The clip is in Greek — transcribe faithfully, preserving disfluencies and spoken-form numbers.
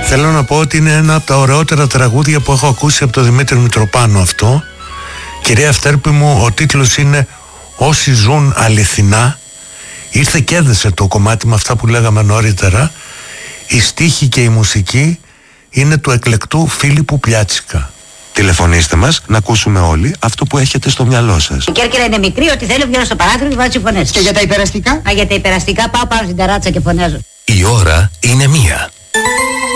Θέλω να πω ότι είναι ένα από τα ωραιότερα τραγούδια που έχω ακούσει από τον Δημήτρη Μητροπάνο αυτό. Κυρία Φτέρπη μου, ο τίτλος είναι «Όσοι ζουν αληθινά». Ήρθε και έδεσε το κομμάτι με αυτά που λέγαμε νωρίτερα. Η στίχη και η μουσική είναι του εκλεκτού Φίλιππου Πλιάτσικα. Τηλεφωνήστε μας να ακούσουμε όλοι αυτό που έχετε στο μυαλό σας. Η Κέρκυρα είναι μικρή, ό,τι θέλω βγαίνω στο παράθυρο και βάζω φωνές. Και για τα υπεραστικά? Α, για τα υπεραστικά πάω πάνω στην ταράτσα και φωνάζω. Η ώρα είναι μία.